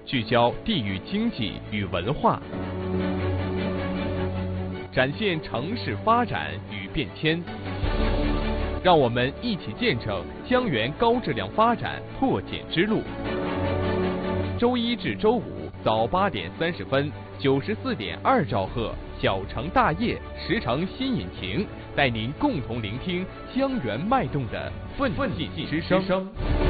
聚焦地域经济与文化，展现城市发展与变迁。让我们一起见证江源高质量发展破茧之路。周一至周五早8点30分，94.2兆赫小城大业10城新引擎，带您共同聆听江源脉动的奋进之声。